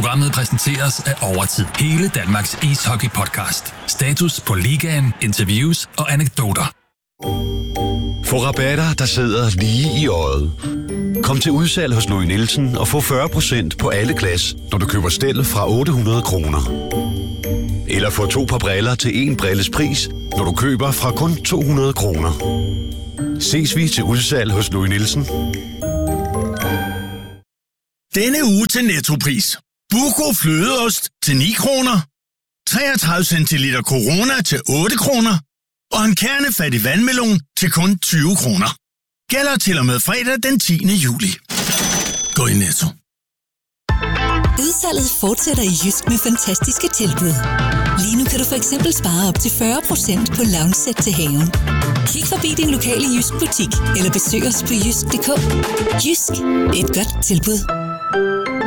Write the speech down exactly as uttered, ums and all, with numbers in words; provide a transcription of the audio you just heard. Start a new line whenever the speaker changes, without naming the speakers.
Programmet præsenteres af Overtid, hele Danmarks ishockey-podcast. Status på ligaen, interviews og anekdoter.
Få rabatter, der sidder lige i øjet. Kom til udsalg hos Louis Nielsen og få fyrre procent på alle glas, når du køber stel fra otte hundrede kroner. Eller få to par briller til en brilles pris, når du køber fra kun to hundrede kroner. Ses vi til udsalg hos Louis Nielsen.
Denne uge til Nettopris. Buco flødeost til ni kroner. treogtredive centiliter Corona til otte kroner. Og en kernefattig vandmelon til kun tyve kroner. Gælder til og med fredag den tiende juli. Gå i Netto.
Udsalget fortsætter i Jysk med fantastiske tilbud. Lige nu kan du for eksempel spare op til fyrre procent på lounge-sæt til haven. Kig forbi din lokale Jysk butik eller besøg os på jysk punktum d k. Jysk. Et godt tilbud.